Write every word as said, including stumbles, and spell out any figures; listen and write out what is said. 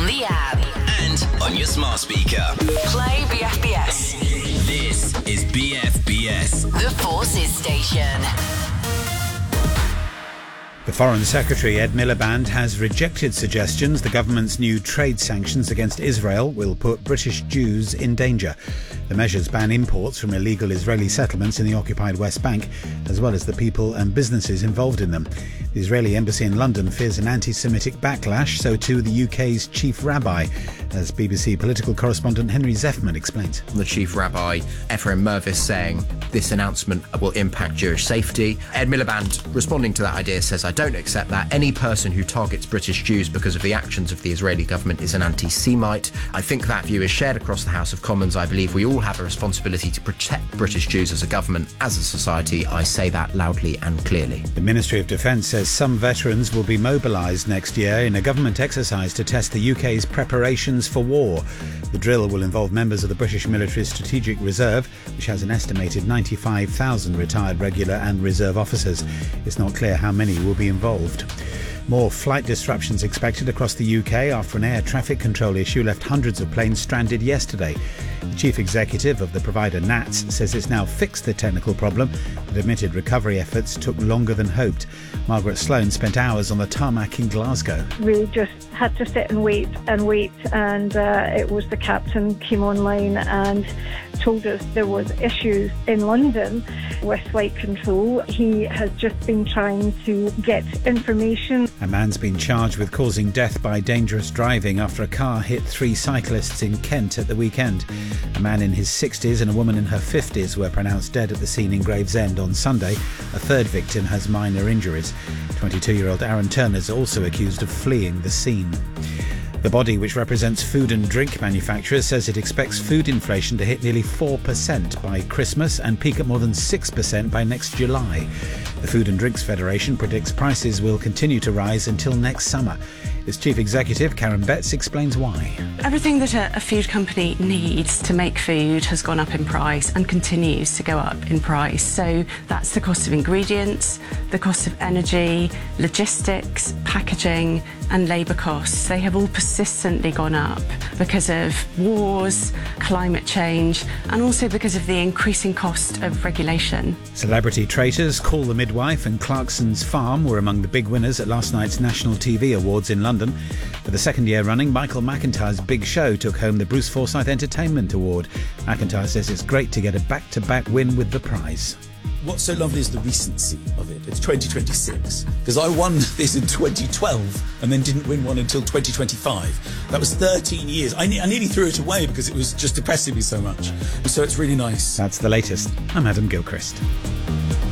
on the app and on your smart speaker. Play B F B S. This is B F B S, The Forces Station. The Foreign Secretary, Ed Miliband, has rejected suggestions the government's new trade sanctions against Israel will put British Jews in danger. The measures ban imports from illegal Israeli settlements in the occupied West Bank, as well as the people and businesses involved in them. The Israeli embassy in London fears an anti-Semitic backlash, so too the U K's chief rabbi, as B B C political correspondent Henry Zeffman explains. The chief rabbi, Ephraim Mervis, saying this announcement will impact Jewish safety. Ed Miliband, responding to that idea, says, I don't accept that. Any person who targets British Jews because of the actions of the Israeli government is an anti-Semite. I think that view is shared across the House of Commons. I believe we all have a responsibility to protect British Jews as a government, as a society. I say that loudly and clearly. The Ministry of Defence says some veterans will be mobilised next year in a government exercise to test the U K's preparations for war. The drill will involve members of the British Military Strategic Reserve, which has an estimated ninety-five thousand retired regular and reserve officers. It's not clear how many will be involved. More flight disruptions expected across the U K after an air traffic control issue left hundreds of planes stranded yesterday. The chief executive of the provider N A T S says it's now fixed the technical problem, but admitted recovery efforts took longer than hoped. Margaret Sloan spent hours on the tarmac in Glasgow. We just had to sit and wait and wait, and uh, it was the captain came online and told us there was issues in London with flight control. He has just been trying to get information. A man's been charged with causing death by dangerous driving after a car hit three cyclists in Kent at the weekend. A man in his sixties and a woman in her fifties were pronounced dead at the scene in Gravesend on Sunday. A third victim has minor injuries. twenty-two-year-old Aaron Turner is also accused of fleeing the scene. The body, which represents food and drink manufacturers, says it expects food inflation to hit nearly four percent by Christmas and peak at more than six percent by next July. The Food and Drinks Federation predicts prices will continue to rise until next summer. Its chief executive, Karen Betts, explains why. Everything that a, a food company needs to make food has gone up in price and continues to go up in price. So that's the cost of ingredients, the cost of energy, logistics, packaging and labour costs. They have all persistently gone up because of wars, climate change and also because of the increasing cost of regulation. Celebrity traitors Call the Midwife and Clarkson's Farm were among the big winners at last night's National T V Awards in London. For the second year running, Michael McIntyre's Big Show took home the Bruce Forsyth Entertainment Award. McIntyre says it's great to get a back-to-back win with the prize. What's so lovely is the recency of it. It's twenty twenty-six. Because I won this in twenty twelve and then didn't win one until twenty twenty-five. That was thirteen years. I, ne- I nearly threw it away because it was just depressing me so much. So it's really nice. That's the latest. I'm Adam Gilchrist.